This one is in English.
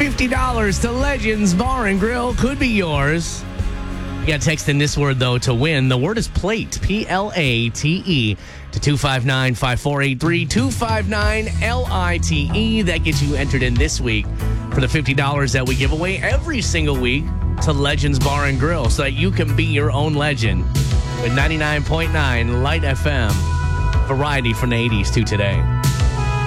$50 to Legends Bar and Grill could be yours. You got to text in this word, though, to win. The word is plate, P-L-A-T-E, to 259-5483, 259-LITE. That gets you entered in this week for the $50 that we give away every single week to Legends Bar and Grill so that you can be your own legend with 99.9 Light FM. Variety from the 80s to today.